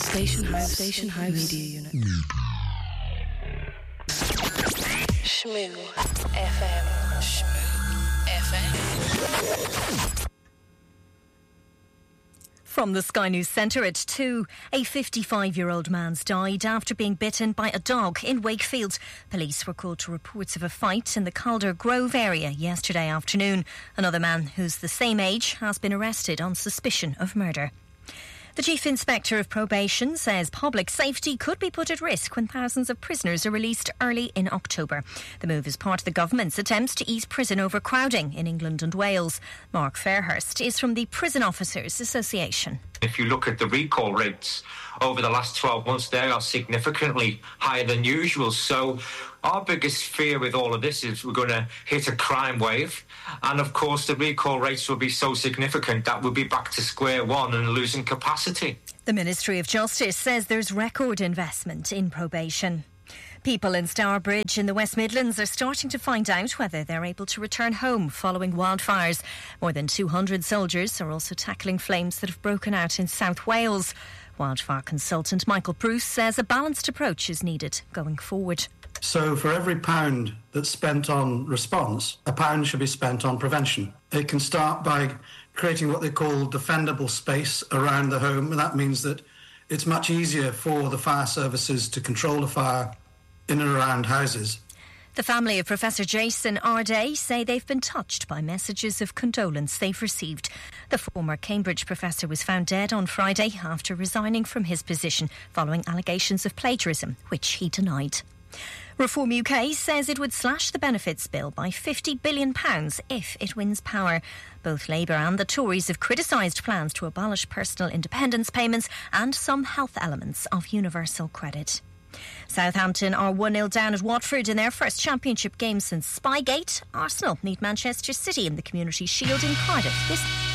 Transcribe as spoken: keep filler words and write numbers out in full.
Station House. Station House Media Unit. Shmoo F M. Shmoo F M. From the Sky News Centre at two, a fifty-five-year-old man's died after being bitten by a dog in Wakefield. Police were called to reports of a fight in the Calder Grove area yesterday afternoon. Another man who's the same age has been arrested on suspicion of murder. The Chief Inspector of Probation says public safety could be put at risk when thousands of prisoners are released early in October. The move is part of the government's attempts to ease prison overcrowding in England and Wales. Mark Fairhurst is from the Prison Officers Association. If you look at the recall rates over the last twelve months, they are significantly higher than usual. So our biggest fear with all of this is we're going to hit a crime wave. And of course, the recall rates will be so significant that we'll be back to square one and losing capacity. The Ministry of Justice says there's record investment in probation. People in Stourbridge in the West Midlands are starting to find out whether they're able to return home following wildfires. More than two hundred soldiers are also tackling flames that have broken out in South Wales. Wildfire consultant Michael Bruce says a balanced approach is needed going forward. So for every pound that's spent on response, a pound should be spent on prevention. It can start by creating what they call defendable space around the home, and that means that it's much easier for the fire services to control a fire in and around houses. The family of Professor Jason Arday say they've been touched by messages of condolence they've received. The former Cambridge professor was found dead on Friday after resigning from his position following allegations of plagiarism, which he denied. Reform U K says it would slash the benefits bill by fifty billion pounds if it wins power. Both Labour and the Tories have criticised plans to abolish personal independence payments and some health elements of universal credit. Southampton are one nil down at Watford in their first championship game since Spygate. Arsenal meet Manchester City in the Community Shield in Cardiff this